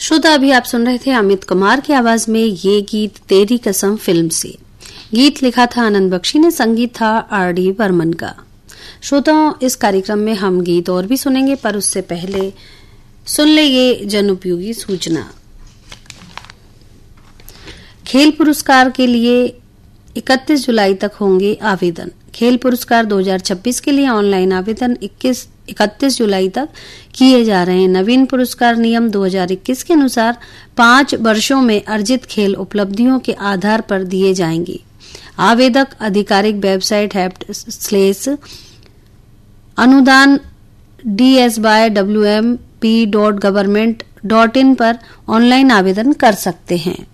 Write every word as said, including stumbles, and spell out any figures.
श्रोता, अभी आप सुन रहे थे अमित कुमार की आवाज में ये गीत तेरी कसम फिल्म से। गीत लिखा था आनंद बख्शी ने, संगीत था आर डी बर्मन का। श्रोताओं, इस कार्यक्रम में हम गीत और भी सुनेंगे, पर उससे पहले सुन ले ये जन उपयोगी सूचना। खेल पुरस्कार के लिए इकतीस जुलाई तक होंगे आवेदन। खेल पुरस्कार दो हज़ार छब्बीस के लिए ऑनलाइन आवेदन इकतीस जुलाई तक किए जा रहे हैं। नवीन पुरस्कार नियम दो हज़ार इक्कीस के अनुसार पांच वर्षों में अर्जित खेल उपलब्धियों के आधार पर दिए जाएंगे। आवेदक आधिकारिक वेबसाइट हैप्ट स्लेस अनुदान D S by W M P dot government dot in पर ऑनलाइन आवेदन कर सकते हैं।